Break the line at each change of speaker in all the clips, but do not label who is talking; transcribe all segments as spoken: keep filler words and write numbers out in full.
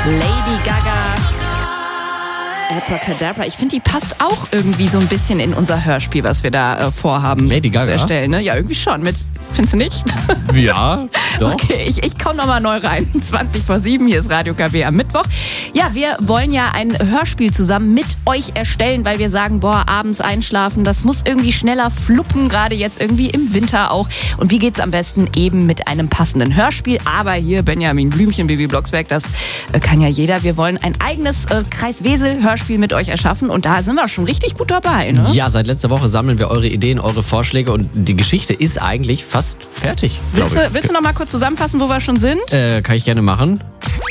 Lady Gaga. Abracadabra. Ich finde, die passt auch irgendwie so ein bisschen in unser Hörspiel, was wir da äh, vorhaben
Lady Gaga?
zu erstellen. Ne? Ja, irgendwie schon. Mit, findest du nicht?
Ja, doch.
Okay, ich, ich komme nochmal neu rein. zwanzig vor sieben, hier ist Radio K W am Mittwoch. Ja, wir wollen ja ein Hörspiel zusammen mit euch erstellen, weil wir sagen, boah, abends einschlafen, das muss irgendwie schneller fluppen, gerade jetzt irgendwie im Winter auch. Und wie geht's am besten? Eben mit einem passenden Hörspiel. Aber hier Benjamin Blümchen, Bibi Blocksberg, das äh, kann ja jeder. Wir wollen ein eigenes äh, Kreiswesel-Hörspiel mit euch erschaffen und da sind wir schon richtig gut dabei, ne?
Ja, seit letzter Woche sammeln wir eure Ideen, eure Vorschläge und die Geschichte ist eigentlich fast fertig,
Willst du, willst du noch mal kurz zusammenfassen, wo wir schon sind?
Äh, kann ich gerne machen.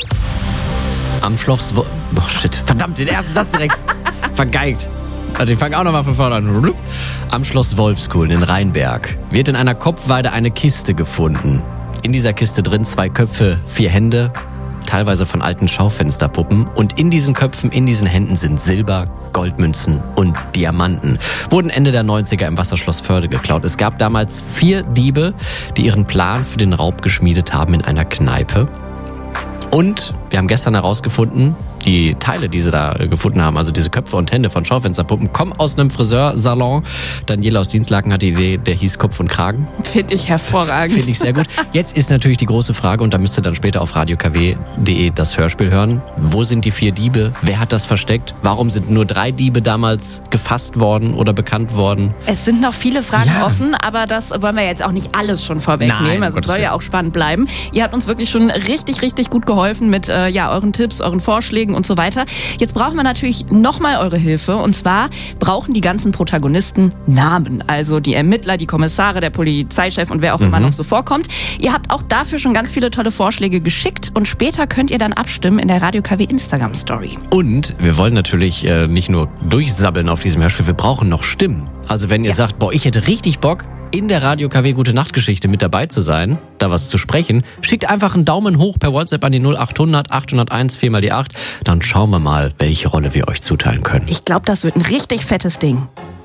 Am Schloss... Oh shit, verdammt, den ersten Satz direkt vergeigt. Also ich fange auch nochmal von vorne an. Am Schloss Wolfskuhlen in Rheinberg wird in einer Kopfweide eine Kiste gefunden. In dieser Kiste drin zwei Köpfe, vier Hände, teilweise von alten Schaufensterpuppen. Und in diesen Köpfen, in diesen Händen sind Silber, Goldmünzen und Diamanten. Wurden Ende der neunziger im Wasserschloss Förde geklaut. Es gab damals vier Diebe, die ihren Plan für den Raub geschmiedet haben in einer Kneipe. Und wir haben gestern herausgefunden, die Teile, die sie da gefunden haben, also diese Köpfe und Hände von Schaufensterpuppen, kommen aus einem Friseursalon. Daniela aus Dienstlaken hat die Idee, der hieß Kopf und Kragen.
Finde ich hervorragend.
Finde ich sehr gut. Jetzt ist natürlich die große Frage, und da müsst ihr dann später auf radio k w punkt de das Hörspiel hören. Wo sind die vier Diebe? Wer hat das versteckt? Warum sind nur drei Diebe damals gefasst worden oder bekannt worden?
Es sind noch viele Fragen
Ja.
offen, aber das wollen wir jetzt auch nicht alles schon vorwegnehmen.
Nein, um
also es
Gottes
soll ja
Willen.
auch spannend bleiben. Ihr habt uns wirklich schon richtig, richtig gut geholfen mit äh, ja, euren Tipps, euren Vorschlägen und so weiter. Jetzt brauchen wir natürlich nochmal eure Hilfe. Und zwar brauchen die ganzen Protagonisten Namen. Also die Ermittler, die Kommissare, der Polizeichef und wer auch immer noch so vorkommt. Ihr habt auch dafür schon ganz viele tolle Vorschläge geschickt. Und später könnt ihr dann abstimmen in der Radio K W Instagram Story.
Und wir wollen natürlich äh, nicht nur durchsabbeln auf diesem Hörspiel, wir brauchen noch Stimmen. Also wenn ihr
Ja.
sagt, boah, ich hätte richtig Bock, in der Radio K W Gute Nacht Geschichte mit dabei zu sein, da was zu sprechen, schickt einfach einen Daumen hoch per WhatsApp an die null acht hundert achthunderteins vier mal die acht. Dann schauen wir mal, welche Rolle wir euch zuteilen können.
Ich glaube, das wird ein richtig fettes Ding.